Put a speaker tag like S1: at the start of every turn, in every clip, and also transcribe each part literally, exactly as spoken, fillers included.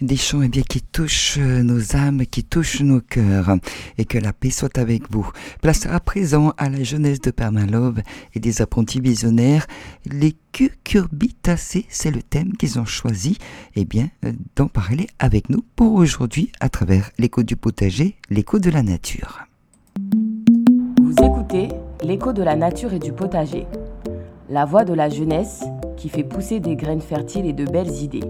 S1: Des chants eh bien, qui touchent nos âmes, qui touchent nos cœurs, et que la paix soit avec vous. Place à présent à la jeunesse de Père Malove et des apprentis visionnaires. Les cucurbitacées, c'est le thème qu'ils ont choisi eh bien, d'en parler avec nous pour aujourd'hui à travers l'écho du potager, l'écho de la nature.
S2: Vous écoutez l'écho de la nature et du potager, la voix de la jeunesse qui fait pousser des graines fertiles et de belles idées.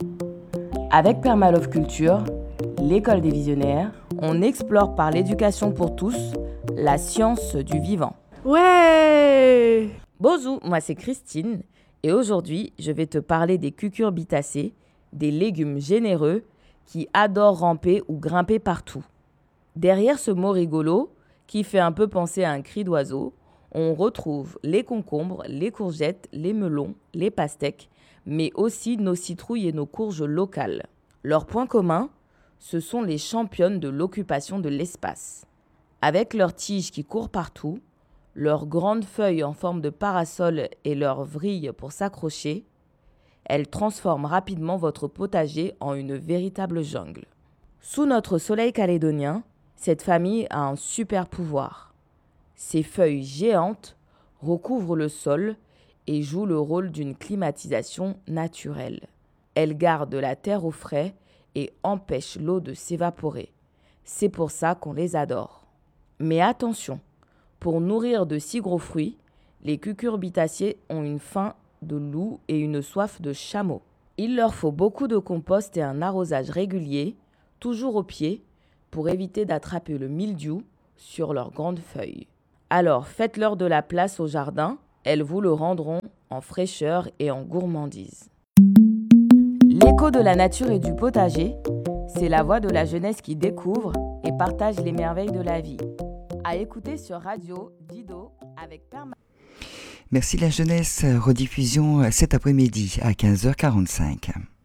S2: Avec Père Malove Culture, l'école des visionnaires, on explore par l'éducation pour tous la science du vivant.
S3: Ouais!
S2: Bonjour, moi c'est Christine et aujourd'hui je vais te parler des cucurbitacées, des légumes généreux qui adorent ramper ou grimper partout. Derrière ce mot rigolo, qui fait un peu penser à un cri d'oiseau, on retrouve les concombres, les courgettes, les melons, les pastèques, mais aussi nos citrouilles et nos courges locales. Leur point commun, ce sont les championnes de l'occupation de l'espace. Avec leurs tiges qui courent partout, leurs grandes feuilles en forme de parasol et leurs vrilles pour s'accrocher, elles transforment rapidement votre potager en une véritable jungle. Sous notre soleil calédonien, cette famille a un super pouvoir. Ses feuilles géantes recouvrent le sol et jouent le rôle d'une climatisation naturelle. Elles gardent la terre au frais et empêchent l'eau de s'évaporer. C'est pour ça qu'on les adore. Mais attention, pour nourrir de si gros fruits, les cucurbitacées ont une faim de loup et une soif de chameau. Il leur faut beaucoup de compost et un arrosage régulier, toujours au pied, pour éviter d'attraper le mildiou sur leurs grandes feuilles. Alors faites-leur de la place au jardin, elles vous le rendront en fraîcheur et en gourmandise. L'écho de la nature et du potager, c'est la voix de la jeunesse qui découvre et partage les merveilles de la vie. À écouter sur Radio Dido avec Père Malove.
S1: Merci la jeunesse, rediffusion cet après-midi à quinze heures quarante-cinq.